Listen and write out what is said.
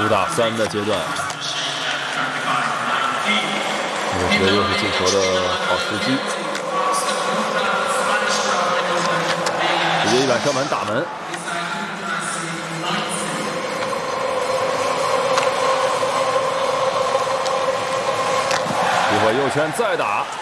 5打3的阶段，我觉得又是进球的好时机，直接一板射门打门。一会儿右圈再打。